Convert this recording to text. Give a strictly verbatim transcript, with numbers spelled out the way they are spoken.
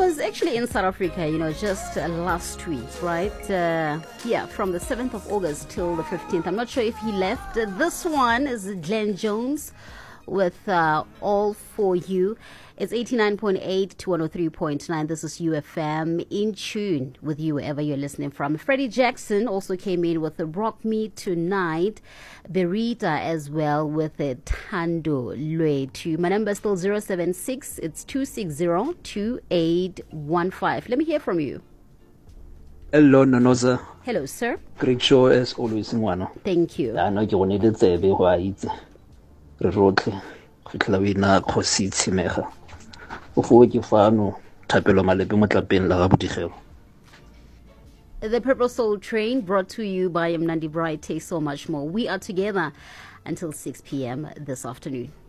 was actually in South Africa, you know, just uh, last week, right? Uh, yeah, from the seventh of August till the fifteenth. I'm not sure if he left. Uh, this one is Glenn Jones with uh, All For You. It's eighty-nine point eight to one oh three point nine. This is U F M, in tune with you wherever you're listening from. Freddie Jackson also came in with the Rock Me Tonight. Berita as well with the Tando Lwetu. My number is still zero seven six. It's two six zero, two eight one five. Let me hear from you. Hello, Nonoza. Hello, sir. Great show as always, Ngwano. Thank you. I know you wanted to say, why it's Rotle. Kutlawina Kositi Meha. The Purple Soul Train, brought to you by Mnandi Bright, tastes so much more. We are together until six p.m. this afternoon.